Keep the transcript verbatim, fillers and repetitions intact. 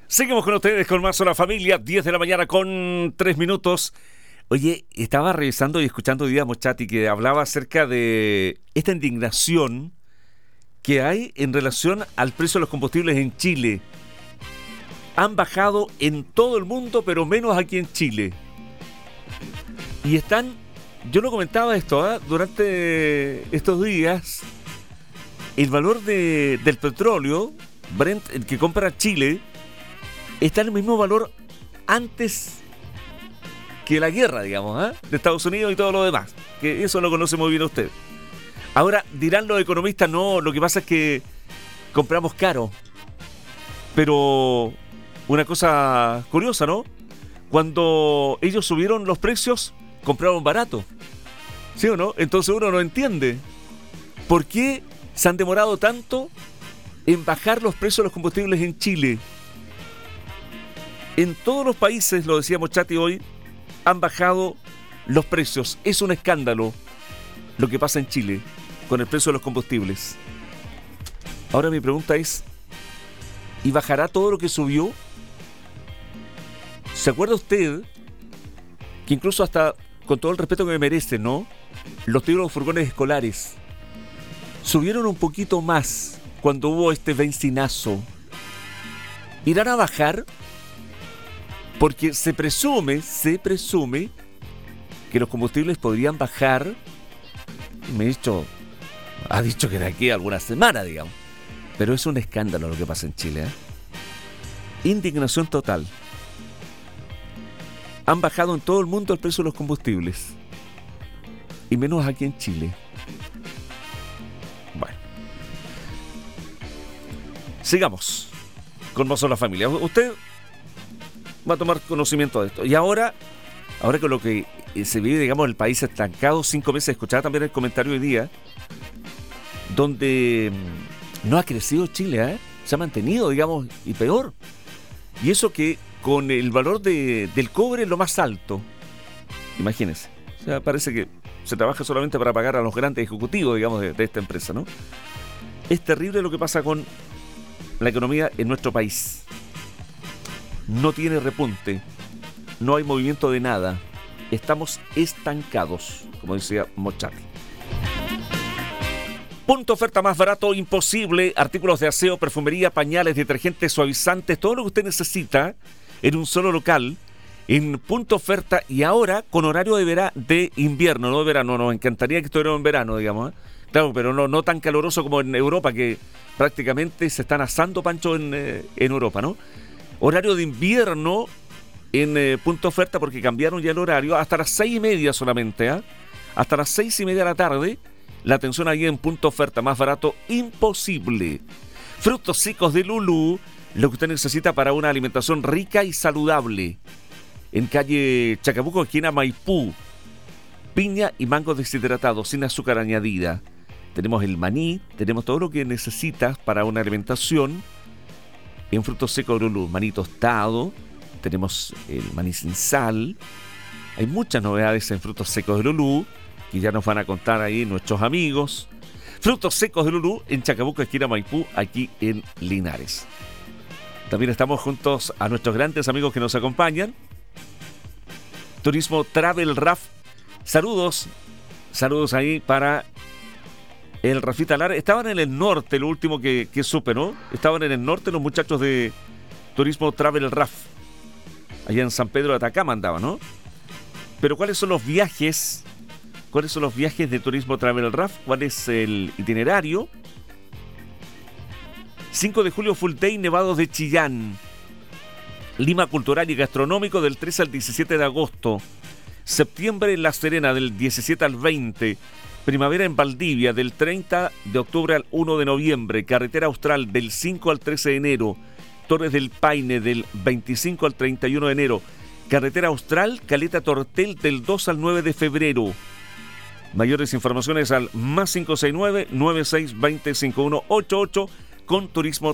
Seguimos con ustedes con Más Hola Familia, diez de la mañana con tres minutos. Oye, estaba revisando y escuchando hoy día a Mochati que hablaba acerca de esta indignación que hay en relación al precio de los combustibles en Chile. Han bajado en todo el mundo, pero menos aquí en Chile. Y están, yo lo comentaba esto, ¿eh? durante estos días, el valor de, del petróleo, Brent, el que compra Chile, está en el mismo valor antes que la guerra, digamos, ¿eh? de Estados Unidos y todo lo demás. Que eso lo conoce muy bien usted. Ahora, dirán los economistas, no, lo que pasa es que compramos caro. Pero una cosa curiosa, ¿no? Cuando ellos subieron los precios, compraron barato. ¿Sí o no? Entonces uno no entiende por qué se han demorado tanto en bajar los precios de los combustibles en Chile. En todos los países, lo decía Mochati hoy, han bajado los precios. Es un escándalo lo que pasa en Chile con el precio de los combustibles. Ahora mi pregunta es, ¿y bajará todo lo que subió? ¿Se acuerda usted que incluso hasta, con todo el respeto que me merece, ¿no? Los tiros de los furgones escolares subieron un poquito más cuando hubo este benzinazo. ¿Irán a bajar? Porque se presume, se presume que los combustibles podrían bajar. Me ha dicho, ha dicho que de aquí a alguna semana, digamos. Pero es un escándalo lo que pasa en Chile, ¿eh? Indignación total. Han bajado en todo el mundo el precio de los combustibles. Y menos aquí en Chile. Bueno. Sigamos con Más Hola Familia. Usted va a tomar conocimiento de esto. Y ahora, ahora con lo que se vive, digamos, el país estancado, cinco meses, escuchaba también el comentario hoy día, donde no ha crecido Chile, ¿eh? Se ha mantenido, digamos, y peor. Y eso que con el valor de, del cobre lo más alto. Imagínense. O sea, parece que se trabaja solamente para pagar a los grandes ejecutivos, digamos, de, de esta empresa, ¿no? Es terrible lo que pasa con la economía en nuestro país. No tiene repunte, no hay movimiento de nada, estamos estancados, como decía Mochati. Punto oferta más barato imposible, artículos de aseo, perfumería, pañales, detergentes, suavizantes, todo lo que usted necesita en un solo local, en punto oferta y ahora con horario de, vera, de invierno, no de verano, nos encantaría que estuviera en verano, digamos, ¿eh? Claro, pero no, no tan caluroso como en Europa, que prácticamente se están asando pancho en, eh, en Europa, ¿no? Horario de invierno en eh, punto oferta porque cambiaron ya el horario hasta las seis y media solamente, ¿eh? Hasta las seis y media de la tarde, la atención ahí en punto oferta, más barato imposible. Frutos secos de Lulú, lo que usted necesita para una alimentación rica y saludable. En calle Chacabuco, esquina Maipú, piña y mango deshidratado sin azúcar añadida. Tenemos el maní, tenemos todo lo que necesitas para una alimentación. En frutos secos de Lulú, maní tostado, tenemos el maní sin sal. Hay muchas novedades en frutos secos de Lulú que ya nos van a contar ahí nuestros amigos. Frutos secos de Lulú en Chacabuco, esquina Maipú, aquí en Linares. También estamos juntos a nuestros grandes amigos que nos acompañan. Turismo Travel Raf. Saludos, saludos ahí para el Rafita Lara. Estaban en el norte, lo último que, que supe, ¿no? Estaban en el norte los muchachos de Turismo Travel Raf. Allá en San Pedro de Atacama andaban, ¿no? Pero ¿cuáles son los viajes? ¿Cuáles son los viajes de Turismo Travel Raf? ¿Cuál es el itinerario? cinco de julio, Full Day, Nevados de Chillán. Lima Cultural y Gastronómico del trece al diecisiete de agosto. Septiembre, La Serena del diecisiete al veinte. Primavera en Valdivia del treinta de octubre al uno de noviembre. Carretera Austral del cinco al trece de enero. Torres del Paine del veinticinco al treinta y uno de enero. Carretera Austral, Caleta Tortel del dos al nueve de febrero. Mayores informaciones al más cinco seis nueve, nueve seis dos cero, cinco uno ocho ocho con Turismo